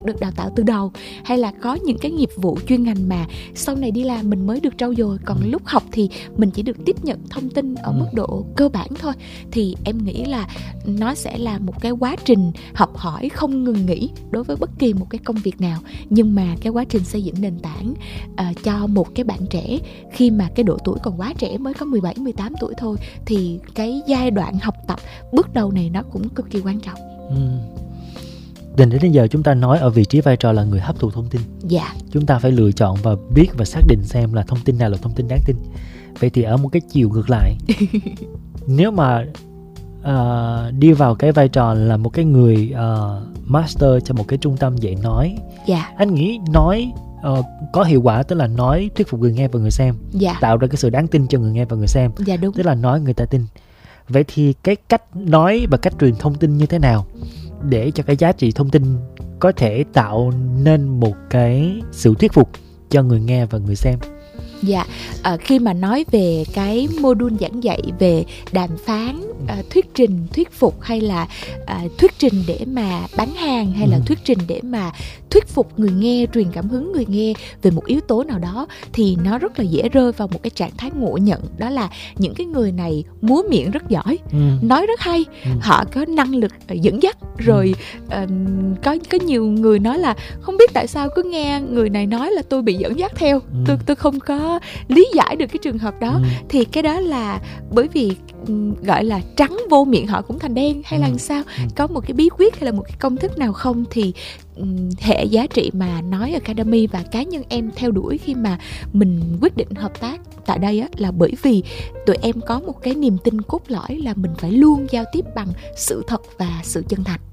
được đào tạo từ đầu, hay là có những cái nghiệp vụ chuyên ngành mà sau này đi làm mình mới được trau dồi, còn lúc học thì mình chỉ được tiếp nhận thông tin ở mức độ cơ bản thôi. Thì em nghĩ là nó sẽ là một cái quá trình học hỏi không ngừng nghỉ đối với bất kỳ một cái công việc nào. Nhưng mà cái quá trình xây dựng nền tảng cho một cái bạn trẻ khi mà cái độ tuổi còn quá trẻ, mới có 17-18 tuổi thôi, thì cái giai đoạn học tập bước đầu này nó cũng cực kỳ quan trọng. Đến giờ chúng ta nói ở vị trí vai trò là người hấp thụ thông tin. Dạ. Chúng ta phải lựa chọn và biết và xác định xem là thông tin nào là thông tin đáng tin. Vậy thì ở một cái chiều ngược lại, nếu mà đi vào cái vai trò là một cái người master cho một cái trung tâm dạy nói, anh nghĩ nói có hiệu quả, tức là nói thuyết phục người nghe và người xem, tạo ra cái sự đáng tin cho người nghe và người xem, đúng. Tức là nói người ta tin. Vậy thì cái cách nói và cách truyền thông tin như thế nào để cho cái giá trị thông tin có thể tạo nên một cái sự thuyết phục cho người nghe và người xem? Khi mà nói về cái module giảng dạy về đàm phán, thuyết trình, thuyết phục, hay là thuyết trình để mà bán hàng, hay là thuyết trình để mà thuyết phục người nghe, truyền cảm hứng người nghe về một yếu tố nào đó, thì nó rất là dễ rơi vào một cái trạng thái ngộ nhận. Đó là những cái người này múa miệng rất giỏi, nói rất hay, họ có năng lực dẫn dắt. Rồi có nhiều người nói là không biết tại sao cứ nghe người này nói là tôi bị dẫn dắt theo, tôi không có lý giải được cái trường hợp đó. Thì cái đó là bởi vì gọi là trắng vô miệng họ cũng thành đen, hay là sao? Có một cái bí quyết hay là một cái công thức nào không? Thì hệ giá trị mà Nói Academy và cá nhân em theo đuổi khi mà mình quyết định hợp tác tại đây á, là bởi vì tụi em có một cái niềm tin cốt lõi là mình phải luôn giao tiếp bằng sự thật và sự chân thành.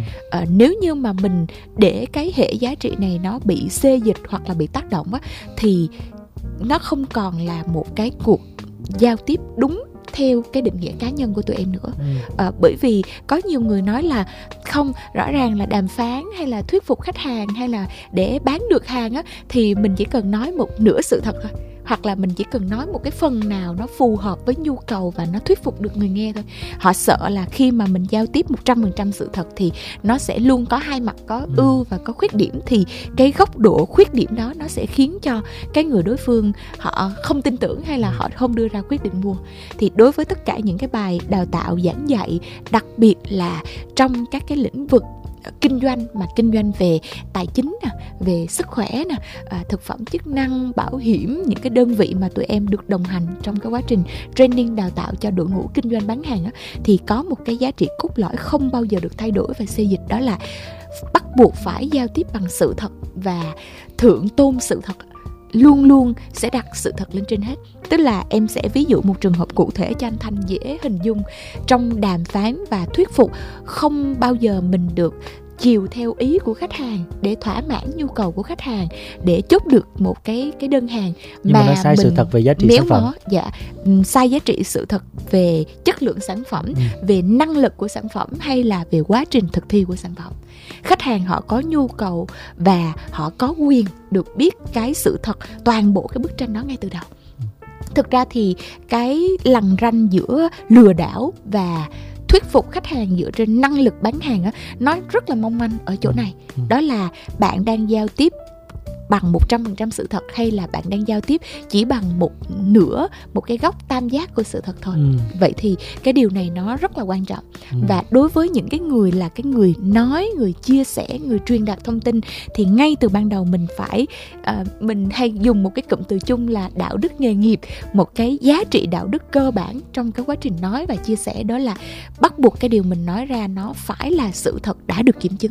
Nếu như mà mình để cái hệ giá trị này nó bị xê dịch hoặc là bị tác động á, thì nó không còn là một cái cuộc giao tiếp đúng theo cái định nghĩa cá nhân của tụi em nữa. Bởi vì có nhiều người nói là không, rõ ràng là đàm phán hay là thuyết phục khách hàng hay là để bán được hàng á, thì mình chỉ cần nói một nửa sự thật thôi, hoặc là mình chỉ cần nói một cái phần nào nó phù hợp với nhu cầu và nó thuyết phục được người nghe thôi. Họ sợ là khi mà mình giao tiếp 100% sự thật thì nó sẽ luôn có hai mặt, có ưu và có khuyết điểm, thì cái góc độ khuyết điểm đó nó sẽ khiến cho cái người đối phương họ không tin tưởng, hay là họ không đưa ra quyết định mua. Thì đối với tất cả những cái bài đào tạo giảng dạy, đặc biệt là trong các cái lĩnh vực kinh doanh, mà kinh doanh về tài chính nè, về sức khỏe nè, thực phẩm chức năng, bảo hiểm, những cái đơn vị mà tụi em được đồng hành trong cái quá trình training đào tạo cho đội ngũ kinh doanh bán hàng á, thì có một cái giá trị cốt lõi không bao giờ được thay đổi và xê dịch, đó là bắt buộc phải giao tiếp bằng sự thật và thượng tôn sự thật. Luôn luôn sẽ đặt sự thật lên trên hết. Tức là em sẽ ví dụ một trường hợp cụ thể cho anh Thanh dễ hình dung. Trong đàm phán và thuyết phục, không bao giờ mình được chiều theo ý của khách hàng để thỏa mãn nhu cầu của khách hàng để chốt được một cái đơn hàng. Nhưng mà nó sai sự thật về giá trị sản phẩm. Sai giá trị sự thật về chất lượng sản phẩm, về năng lực của sản phẩm, hay là về quá trình thực thi của sản phẩm. Khách hàng họ có nhu cầu và họ có quyền được biết cái sự thật, toàn bộ cái bức tranh đó ngay từ đầu. Thực ra thì cái lằn ranh giữa lừa đảo và thuyết phục khách hàng dựa trên năng lực bán hàng á, nó rất là mong manh ở chỗ này. Đó là bạn đang giao tiếp bằng 100% sự thật, hay là bạn đang giao tiếp chỉ bằng một nửa, một cái góc tam giác của sự thật thôi. Vậy thì cái điều này nó rất là quan trọng. Và đối với những cái người là cái người nói, người chia sẻ, người truyền đạt thông tin, thì ngay từ ban đầu mình phải mình hay dùng một cái cụm từ chung là đạo đức nghề nghiệp. Một cái giá trị đạo đức cơ bản trong cái quá trình nói và chia sẻ, đó là bắt buộc cái điều mình nói ra nó phải là sự thật đã được kiểm chứng.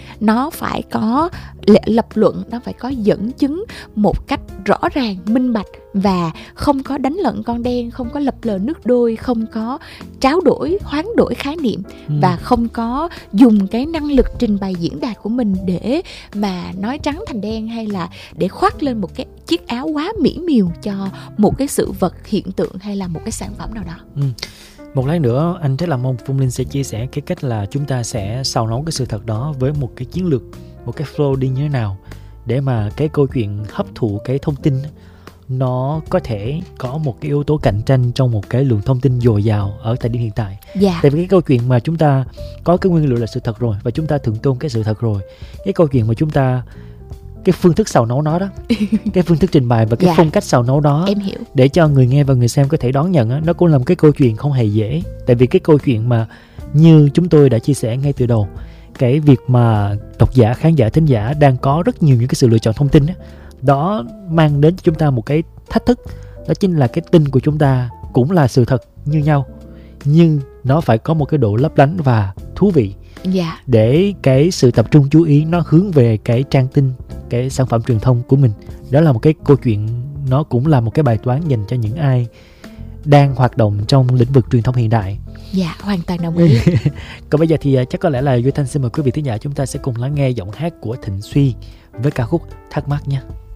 Nó phải có lập luận, nó phải có dẫn chứng một cách rõ ràng, minh bạch, và không có đánh lận con đen, không có lập lờ nước đôi, không có tráo đổi, hoán đổi khái niệm, và không có dùng cái năng lực trình bày diễn đạt của mình để mà nói trắng thành đen, hay là để khoác lên một cái chiếc áo quá mỹ miều cho một cái sự vật, hiện tượng hay là một cái sản phẩm nào đó. Một lát nữa anh rất là mong Phương Linh sẽ chia sẻ cái cách là chúng ta sẽ xào nấu cái sự thật đó với một cái chiến lược, một cái flow đi như thế nào để mà cái câu chuyện hấp thụ cái thông tin nó có thể có một cái yếu tố cạnh tranh trong một cái lượng thông tin dồi dào ở thời điểm hiện tại. Tại vì cái câu chuyện mà chúng ta có cái nguyên liệu là sự thật rồi và chúng ta thượng tôn cái sự thật rồi, cái câu chuyện mà chúng ta cái phương thức xào nấu nó đó cái phương thức trình bày và cái phong cách xào nấu đó em hiểu, để cho người nghe và người xem có thể đón nhận á, nó cũng là một cái câu chuyện không hề dễ. Tại vì cái câu chuyện mà như chúng tôi đã chia sẻ ngay từ đầu, cái việc mà độc giả, khán giả, thính giả đang có rất nhiều những cái sự lựa chọn thông tin á, đó mang đến cho chúng ta một cái thách thức. Đó chính là cái tin của chúng ta cũng là sự thật như nhau, nhưng nó phải có một cái độ lấp lánh và thú vị, để cái sự tập trung chú ý nó hướng về cái trang tin, cái sản phẩm truyền thông của mình. Đó là một cái câu chuyện, nó cũng là một cái bài toán dành cho những ai đang hoạt động trong lĩnh vực truyền thông hiện đại. Dạ, hoàn toàn đồng ý. Còn bây giờ thì chắc có lẽ là Duy Thanh xin mời quý vị thính giả chúng ta sẽ cùng lắng nghe giọng hát của Thịnh Suy với ca khúc Thắc Mắc nhé.